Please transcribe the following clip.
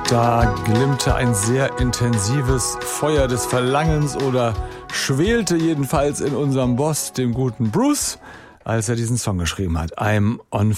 Da glimmte ein sehr intensives Feuer des Verlangens oder schwelte jedenfalls in unserem Boss, dem guten Bruce, als er diesen Song geschrieben hat. I'm on